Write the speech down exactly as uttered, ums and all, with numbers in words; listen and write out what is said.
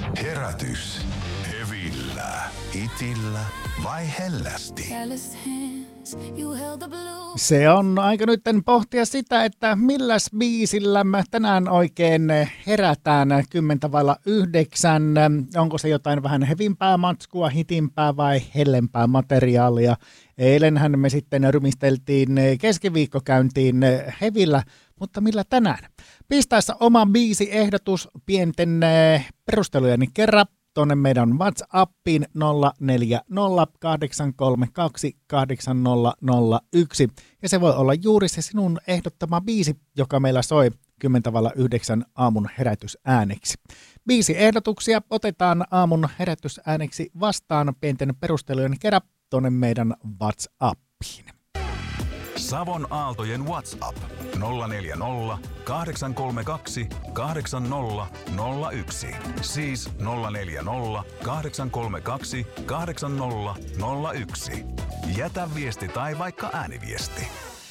Herätys. Hevillä. Itillä vai hellästi? Se on aika nyt pohtia sitä, että milläs biisillä me tänään oikein herätään kymmentä vailla yhdeksän. Onko se jotain vähän hevimpää matskua, hitimpää vai hellempää materiaalia? Eilenhän me sitten rymisteltiin keskiviikkokäyntiin hevillä, mutta millä tänään? Pistäessä oma biisiehdotus pienten perustelujeni kerran tuonne meidän WhatsAppiin nolla neljä nolla kahdeksan kolme kaksi kahdeksan nolla nolla yksi. Ja se voi olla juuri se sinun ehdottama biisi, joka meillä soi kymmentä vailla yhdeksän aamun herätysääneksi. Biisiehdotuksia otetaan aamun herätysääneksi vastaan pienten perustelujen kerran tuonne meidän WhatsAppiin. Savon Aaltojen WhatsApp nolla neljä nolla kahdeksan kolme kaksi kahdeksan nolla nolla yksi. Siis nolla neljä nolla kahdeksan kolme kaksi kahdeksan nolla nolla yksi. Jätä viesti tai vaikka ääniviesti.